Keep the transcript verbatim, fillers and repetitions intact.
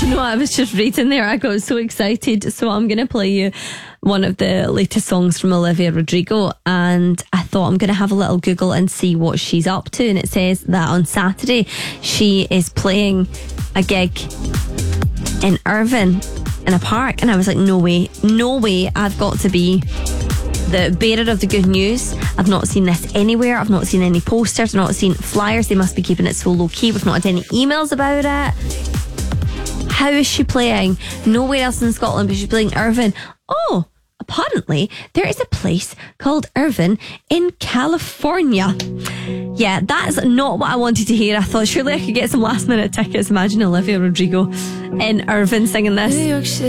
you know what I was just reading there? I got so excited. So I'm going to play you one of the latest songs from Olivia Rodrigo, and I thought I'm going to have a little Google and see what she's up to. And it says that on Saturday she is playing a gig in Irvine in a park, and I was like, no way, no way, I've got to be the bearer of the good news. I've not seen this anywhere. I've not seen any posters. I've not seen flyers. They must be keeping it so low key. We've not had any emails about it. How is she playing? Nowhere else in Scotland, but she's playing Irvine. Oh, apparently there is a place called Irvine in California. Yeah, that's not what I wanted to hear. I thought surely I could get some last minute tickets. Imagine Olivia Rodrigo in Irvine singing this.